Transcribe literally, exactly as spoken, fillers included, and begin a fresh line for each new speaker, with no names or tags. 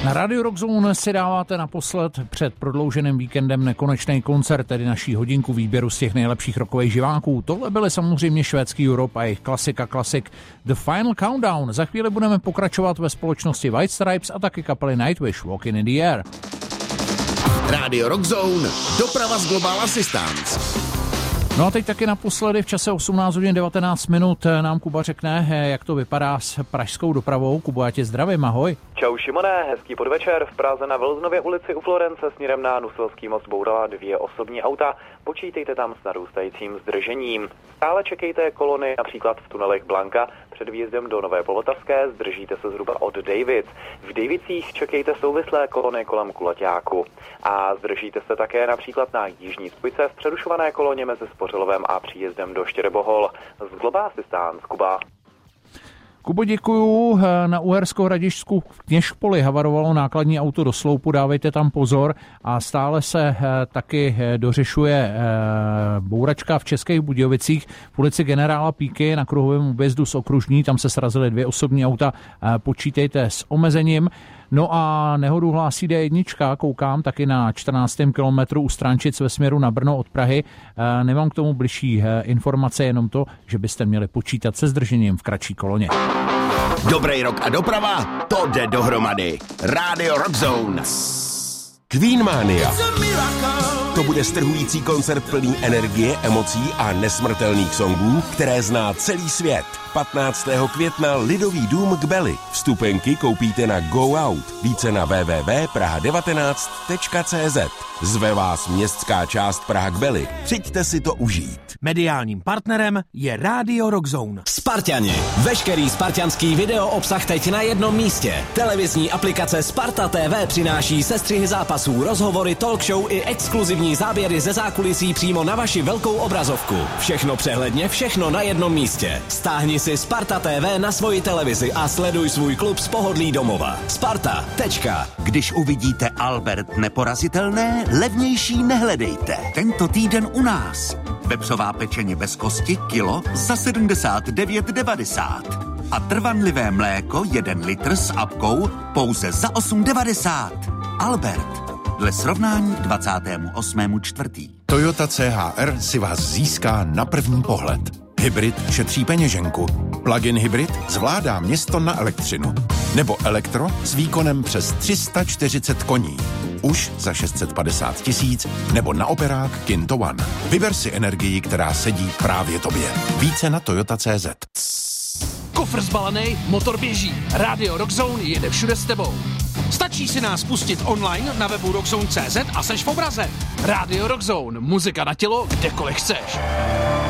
Na Radio Rock Zone si dáváte naposled před prodlouženým víkendem nekonečný koncert, tedy naší hodinku výběru z těch nejlepších rockových živáků. Tohle byly samozřejmě švédský Europe a jejich klasika klasik The Final Countdown. Za chvíli budeme pokračovat ve společnosti White Stripes a taky kapely Nightwish Walking in the Air.
Radio Rock Zone, doprava z Global Assistance.
No a teď taky naposledy v čase osmnáct hodin devatenáct minut nám Kuba řekne, jak to vypadá s pražskou dopravou. Kubo, já tě zdravím, ahoj.
Čau Šimone, hezký podvečer. V Praze na Vilznově ulici u Florence směrem na Nuselský most bourala dvě osobní auta. Počítejte tam s narůstajícím zdržením. Stále čekejte kolony například v tunelech Blanka před výjezdem do Nové Polotavské, zdržíte se zhruba od Davids. V Davicích čekejte souvislé kolony kolem Kulaťáku. A zdržíte se také například na jižní spojce v přerušované koloně mezi Spořilovem a příjezdem do Štěrebohol. Z Global Assistance, Kuba.
Kubo, děkuju. Na Uhersko-Hradišťsku v Kněžpoli havarovalo nákladní auto do sloupu, dávejte tam pozor. A stále se taky dořešuje bouračka v Českých Budějovicích v ulici Generála Píky na kruhovém objezdu z Okružní. Tam se srazily dvě osobní auta, počítejte s omezením. No a nehodu hlásí dé jedna, koukám taky na čtrnáctém kilometru u Strančic ve směru na Brno od Prahy. Nemám k tomu bližší informace, jenom to, že byste měli počítat se zdržením v kratší koloně.
Dobrý rok a doprava, to jde dohromady. Radio Rock Zone. Queenmania. To bude strhující koncert plný energie, emocí a nesmrtelných songů, které zná celý svět. patnáctého května Lidový dům k Beli. Vstupenky koupíte na Go Out. Více na w w w tečka praha devatenáct tečka c z. Zve vás městská část Praha k Beli. Přijďte si to užít.
Mediálním partnerem je Radio Rock Zone.
Sparťani. Veškerý spartianský video obsah teď na jednom místě. Televizní aplikace Sparta T V přináší sestřihy zápasů, rozhovory, talk show i exkluzivní záběry ze zákulisí přímo na vaši velkou obrazovku. Všechno přehledně, všechno na jednom místě. Stáhni si Sparta T V na svoji televizi a sleduj svůj klub z pohodlí domova. Sparta. Tečka.
Když uvidíte Albert neporazitelné, levnější nehledejte. Tento týden u nás. Vepřová pečeně bez kosti kilo za sedmdesát devět devadesát. A trvanlivé mléko jeden litr s apkou pouze za osm devadesát. Albert. Dle srovnání dvacátého osmého čtvrtého
Toyota C H R si vás získá na první pohled. Hybrid šetří peněženku. Plug-in hybrid zvládá město na elektřinu. Nebo elektro s výkonem přes tři sta čtyřicet koní. Už za šest set padesát tisíc nebo na operák Kinto One. Vyber si energii, která sedí právě tobě. Více na Toyota tečka cé zet.
Kufr zbalený, motor běží. Radio Rock Zone jede všude s tebou. Stačí si nás pustit online na webu rockzone tečka cé zet a seš v obraze. Radio Rock Zone, muzika na tělo, kdekoliv chceš.